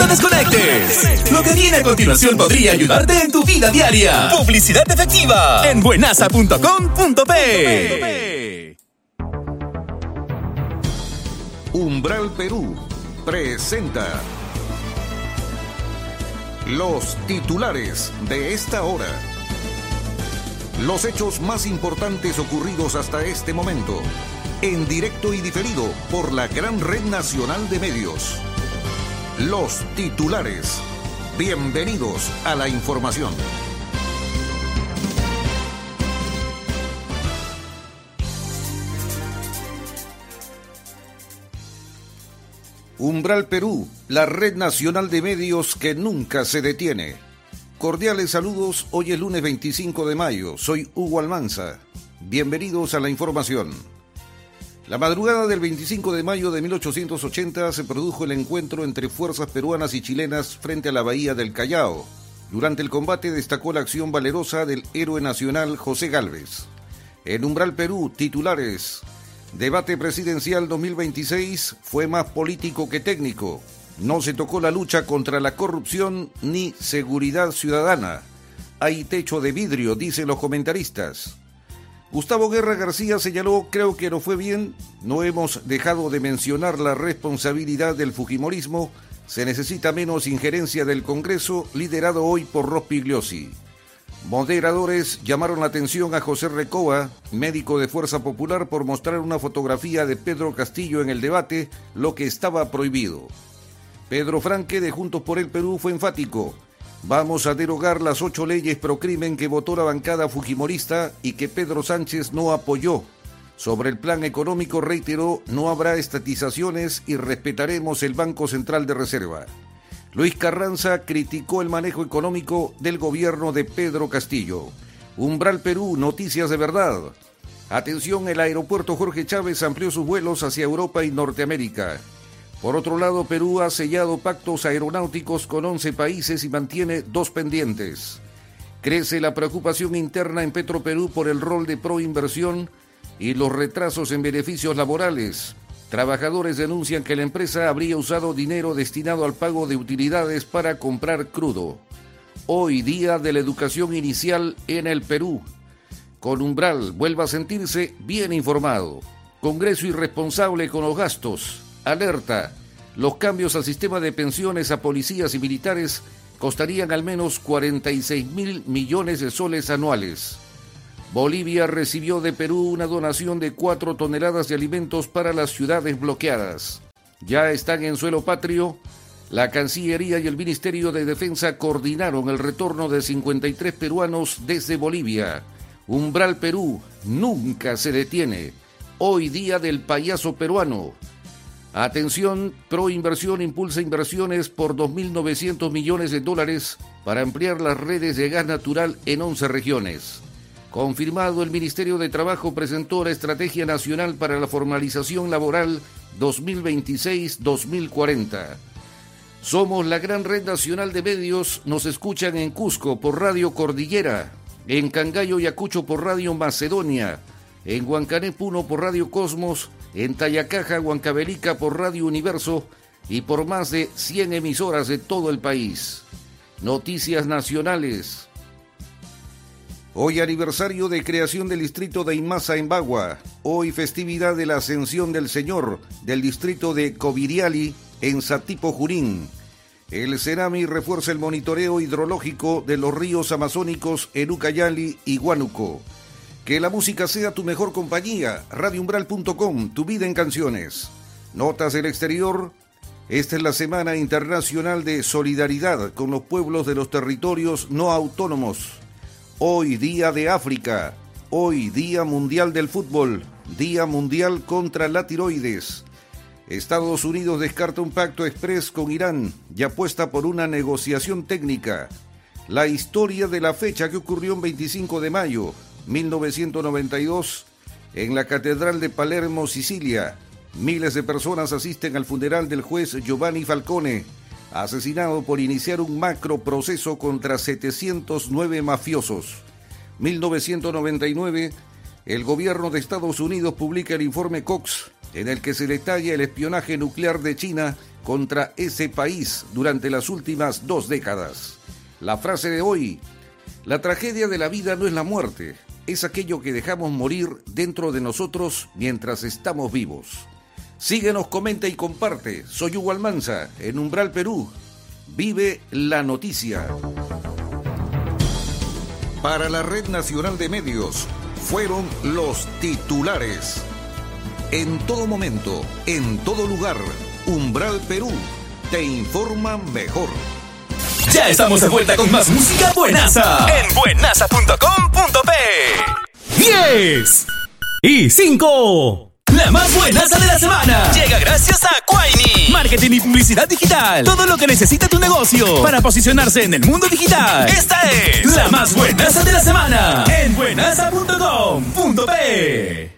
desconectes. Lo que viene a continuación podría ayudarte en tu vida diaria. Publicidad efectiva en buenasa.com.pe. Umbral Perú presenta los titulares de esta hora. Los hechos más importantes ocurridos hasta este momento, en directo y diferido por la gran red nacional de medios. Los titulares. Bienvenidos a la información. Umbral Perú, la red nacional de medios que nunca se detiene. Cordiales saludos, hoy es lunes 25 de mayo, soy Hugo Almanza. Bienvenidos a la información. La madrugada del 25 de mayo de 1880 se produjo el encuentro entre fuerzas peruanas y chilenas frente a la bahía del Callao. Durante el combate destacó la acción valerosa del héroe nacional José Gálvez. En Umbral Perú, titulares. Debate presidencial 2026 fue más político que técnico. No se tocó la lucha contra la corrupción ni seguridad ciudadana. Hay techo de vidrio, dicen los comentaristas. Gustavo Guerra García señaló, creo que no fue bien, no hemos dejado de mencionar la responsabilidad del fujimorismo, se necesita menos injerencia del Congreso, liderado hoy por Rospigliosi. Moderadores llamaron la atención a José Recoba, médico de Fuerza Popular, por mostrar una fotografía de Pedro Castillo en el debate, lo que estaba prohibido. Pedro Franque de Juntos por el Perú fue enfático. Vamos a derogar las 8 leyes pro crimen que votó la bancada fujimorista y que Pedro Sánchez no apoyó. Sobre el plan económico reiteró, no habrá estatizaciones y respetaremos el Banco Central de Reserva. Luis Carranza criticó el manejo económico del gobierno de Pedro Castillo. Umbral Perú, noticias de verdad. Atención, el aeropuerto Jorge Chávez amplió sus vuelos hacia Europa y Norteamérica. Por otro lado, Perú ha sellado pactos aeronáuticos con 11 países y mantiene 2 pendientes. Crece la preocupación interna en Petroperú por el rol de proinversión y los retrasos en beneficios laborales. Trabajadores denuncian que la empresa habría usado dinero destinado al pago de utilidades para comprar crudo. Hoy, día de la educación inicial en el Perú. Con Umbral, vuelva a sentirse bien informado. Congreso irresponsable con los gastos. Alerta, los cambios al sistema de pensiones a policías y militares costarían al menos 46.000 millones de soles anuales. Bolivia recibió de Perú una donación de 4 toneladas de alimentos para las ciudades bloqueadas. Ya están en suelo patrio. La Cancillería y el Ministerio de Defensa coordinaron el retorno de 53 peruanos desde Bolivia. Umbral Perú nunca se detiene. Hoy día del payaso peruano. Atención, Proinversión impulsa inversiones por 2.900 millones de dólares para ampliar las redes de gas natural en 11 regiones. Confirmado, el Ministerio de Trabajo presentó la Estrategia Nacional para la Formalización Laboral 2026-2040. Somos la gran red nacional de medios, nos escuchan en Cusco por Radio Cordillera, en Cangallo y Ayacucho por Radio Macedonia, en Huancané Puno por Radio Cosmos, en Tayacaja, Huancavelica por Radio Universo y por más de 100 emisoras de todo el país. Noticias nacionales. Hoy aniversario de creación del distrito de Imasa en Bagua. Hoy festividad de la Ascensión del Señor del distrito de Coviriali en Satipo, Junín. El Cerami refuerza el monitoreo hidrológico de los ríos amazónicos en Ucayali y Huánuco. Que la música sea tu mejor compañía. Radioumbral.com, tu vida en canciones. Notas del exterior. Esta es la Semana Internacional de Solidaridad con los pueblos de los territorios no autónomos. Hoy Día de África. Hoy Día Mundial del Fútbol. Día Mundial contra la Tiroides. Estados Unidos descarta un pacto exprés con Irán y apuesta por una negociación técnica. La historia de la fecha que ocurrió el 25 de mayo. 1992, en la Catedral de Palermo, Sicilia. Miles de personas asisten al funeral del juez Giovanni Falcone, asesinado por iniciar un macro proceso contra 709 mafiosos. 1999, el gobierno de Estados Unidos publica el informe Cox, en el que se detalla el espionaje nuclear de China contra ese país durante las últimas 2 décadas. La frase de hoy: la tragedia de la vida no es la muerte, es aquello que dejamos morir dentro de nosotros mientras estamos vivos. Síguenos, comenta y comparte. Soy Hugo Almanza, en Umbral, Perú. Vive la noticia. Para la Red Nacional de Medios, fueron los titulares. En todo momento, en todo lugar, Umbral Perú te informa mejor. Ya estamos de vuelta con más música buenaza en buenaza.com.p. 10 y 5. La más buenaza de la semana llega gracias a Quaini. Marketing y publicidad digital. Todo lo que necesita tu negocio para posicionarse en el mundo digital. Esta es la más buenaza de la semana en buenaza.com.p.